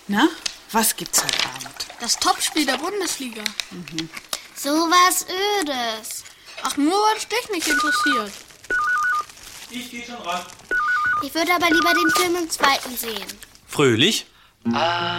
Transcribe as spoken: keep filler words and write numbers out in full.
Na, was gibt's heute Abend? Das Topspiel der Bundesliga. Mhm. So was Ödes. Ach, nur was dich nicht interessiert. Ich gehe schon ran. Ich würde aber lieber den Film im zweiten sehen. Fröhlich? Ah.